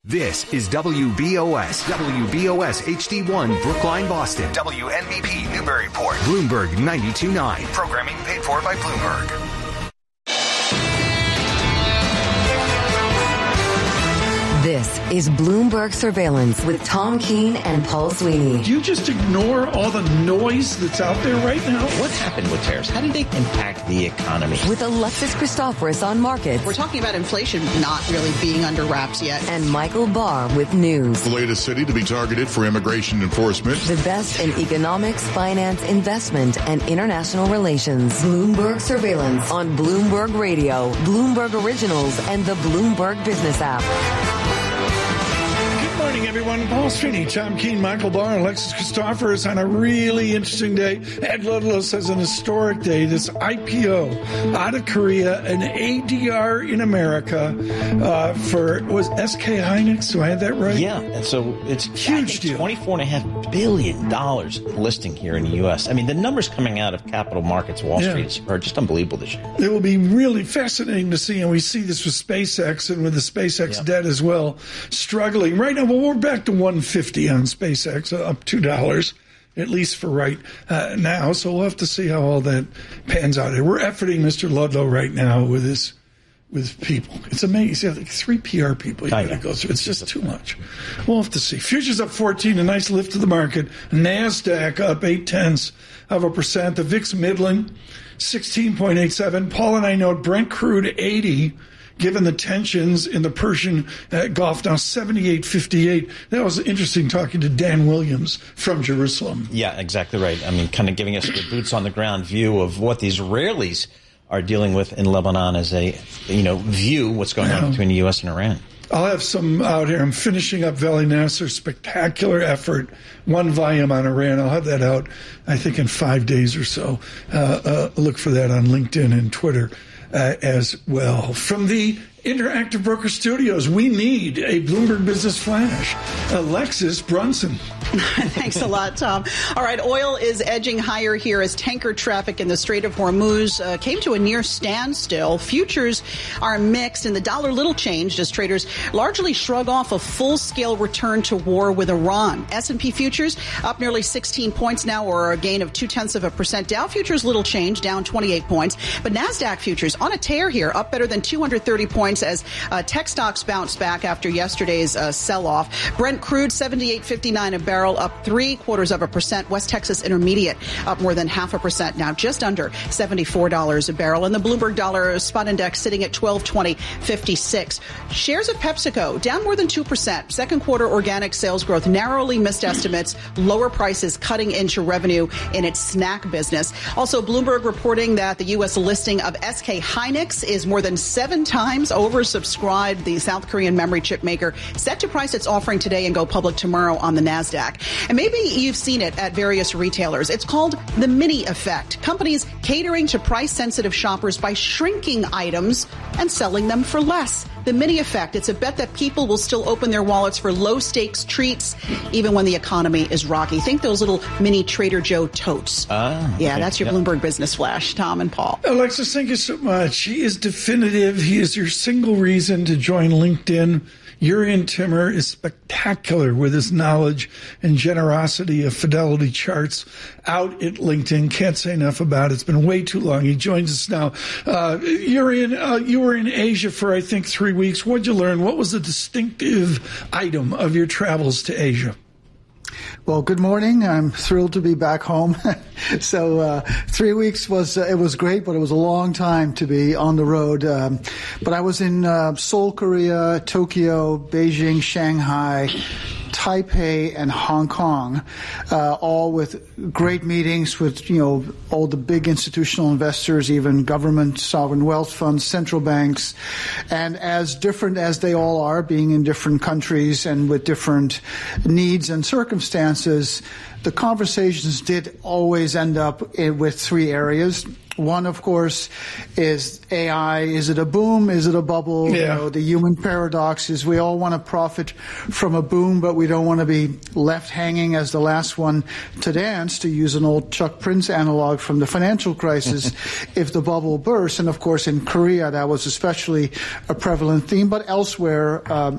This is WBOS HD1 Brookline, Boston. WNBP Newburyport. Bloomberg 92.9. Programming paid for by Bloomberg. This is Bloomberg Surveillance with Tom Keene and Paul Sweeney. Do you just ignore all the noise that's out there right now? What happened with tariffs? How did they impact the economy? With Alexis Christoforous on markets. We're talking about inflation not really being under wraps yet. And Michael Barr with news. The latest city to be targeted for immigration enforcement. The best in economics, finance, investment, and international relations. Bloomberg Surveillance on Bloomberg Radio, Bloomberg Originals, and the Bloomberg Business app. Good morning, everyone. Paul Sweeney, Tom Keene, Michael Barr, and Alexis Christoforous on a really interesting day. Ed Ludlow says an historic day. This IPO out of Korea, an ADR in America was SK Hynix. Do I have that right? Yeah, and so it's huge deal. $24.5 billion listing here in the U.S. I mean, the numbers coming out of capital markets, Wall Street, are just unbelievable this year. It will be really fascinating to see, and we see this with SpaceX and with the SpaceX debt as well, struggling. Right now, well, we're back to $150 on SpaceX, up $2, at least for right now. So we'll have to see how all that pans out. We're efforting Mr. Ludlow right now with people. It's amazing. Like 3 PR people you got to go through. It's just too much. We'll have to see. Futures up 14, a nice lift to the market. NASDAQ up 0.8%. The VIX middling, 16.87. Paul and I note Brent crude 80. Given the tensions in the Persian Gulf, now 78.58. That was interesting talking to Dan Williams from Jerusalem. Yeah, exactly right. I mean, kind of giving us the boots on the ground view of what the Israelis are dealing with in Lebanon as a, view what's going on between the U.S. and Iran. I'll have some out here. I'm finishing up Valley Nasser's spectacular effort, 1 volume on Iran. I'll have that out, I think, in 5 days or so. Look for that on LinkedIn and Twitter. As well. From the Interactive Broker Studios, we need a Bloomberg Business Flash. Alexis Brunson. Thanks a lot, Tom. All right, oil is edging higher here as tanker traffic in the Strait of Hormuz came to a near standstill. Futures are mixed and the dollar little changed as traders largely shrug off a full-scale return to war with Iran. S&P futures up nearly 16 points now, or a gain of 0.2%. Dow futures little change, down 28 points. But NASDAQ futures on a tear here, up better than 230 points as tech stocks bounce back after yesterday's sell-off. Brent crude 78.59 a barrel, up 0.75%. West Texas Intermediate up more than 0.5%, now just under $74 a barrel. And the Bloomberg Dollar Spot Index sitting at 1220.56. Shares of PepsiCo down more than 2%. Second quarter organic sales growth narrowly missed estimates. Lower prices cutting into revenue in its snack business. Also, Bloomberg reporting that the U.S. listing of SK Hynix is more than 7 times oversubscribed. The South Korean memory chip maker set to price its offering today and go public tomorrow on the NASDAQ. And maybe you've seen it at various retailers. It's called the mini effect. Companies catering to price-sensitive shoppers by shrinking items and selling them for less. The mini effect, it's a bet that people will still open their wallets for low-stakes treats even when the economy is rocky. Think those little mini Trader Joe totes. That's your Bloomberg Business Flash. Tom and Paul. Alexis, thank you so much. He is definitive. He is your single reason to join LinkedIn. Urian Timmer is spectacular with his knowledge and generosity of Fidelity charts out at LinkedIn. Can't say enough about it. It's been way too long. He joins us now. Urian, you were in Asia for, I think, 3 weeks. What'd you learn? What was the distinctive item of your travels to Asia? Well, good morning. I'm thrilled to be back home. So 3 weeks was great, but it was a long time to be on the road. But I was in Seoul, Korea, Tokyo, Beijing, Shanghai, Taipei, and Hong Kong, all with great meetings with, all the big institutional investors, even government, sovereign wealth funds, central banks, and as different as they all are, being in different countries and with different needs and circumstances, the conversations did always end up with 3 areas. One, of course, is AI. Is it a boom? Is it a bubble? Yeah. The human paradox is we all want to profit from a boom, but we don't want to be left hanging as the last one to dance, to use an old Chuck Prince analog from the financial crisis, if the bubble bursts. And, of course, in Korea, that was especially a prevalent theme, but elsewhere